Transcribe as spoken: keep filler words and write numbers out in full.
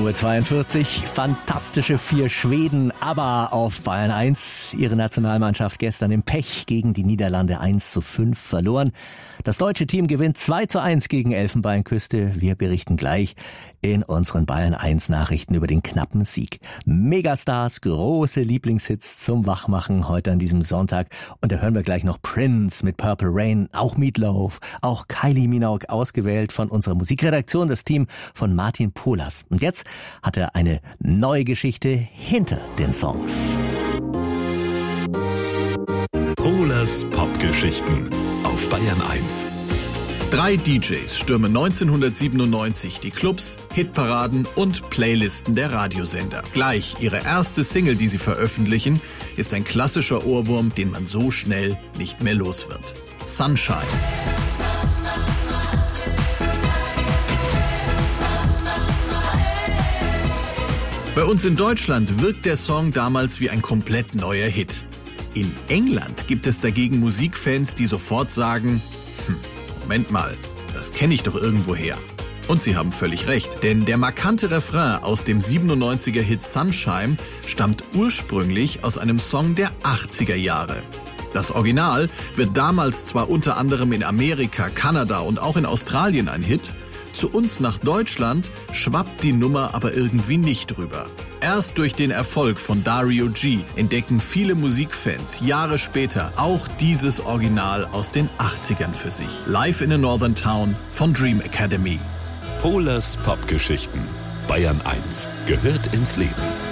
Uhr zweiundvierzig. Fantastische vier Schweden, aber auf Bayern eins. Ihre Nationalmannschaft gestern im Pech gegen die Niederlande eins zu fünf verloren. Das deutsche Team gewinnt zwei zu eins gegen Elfenbeinküste. Wir berichten gleich in unseren Bayern eins Nachrichten über den knappen Sieg. Megastars, große Lieblingshits zum Wachmachen heute an diesem Sonntag. Und da hören wir gleich noch Prince mit Purple Rain, auch Meatloaf, auch Kylie Minogue, ausgewählt von unserer Musikredaktion, das Team von Martin Polas. Und jetzt hat er eine neue Geschichte hinter den Songs. Polas Popgeschichten auf Bayern eins. Drei D Js stürmen neunzehnhundertsiebenundneunzig die Clubs, Hitparaden und Playlisten der Radiosender. Gleich ihre erste Single, die sie veröffentlichen, ist ein klassischer Ohrwurm, den man so schnell nicht mehr los wird. Sunshine. Bei uns in Deutschland wirkt der Song damals wie ein komplett neuer Hit. In England gibt es dagegen Musikfans, die sofort sagen, hm, Moment mal, das kenne ich doch irgendwoher. Und sie haben völlig recht, denn der markante Refrain aus dem siebenundneunziger-Hit Sunshine stammt ursprünglich aus einem Song der achtziger Jahre. Das Original wird damals zwar unter anderem in Amerika, Kanada und auch in Australien ein Hit, zu uns nach Deutschland schwappt die Nummer aber irgendwie nicht rüber. Erst durch den Erfolg von Dario G entdecken viele Musikfans Jahre später auch dieses Original aus den achtzigern für sich. Live in a Northern Town von Dream Academy. Polas Popgeschichten. Bayern eins gehört ins Leben.